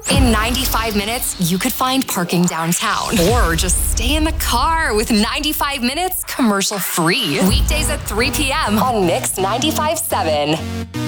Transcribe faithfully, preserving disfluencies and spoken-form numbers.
In ninety-five minutes, you could find parking downtown or just stay in the car with ninety-five minutes commercial free. Weekdays at three p.m. on Mix ninety-five point seven.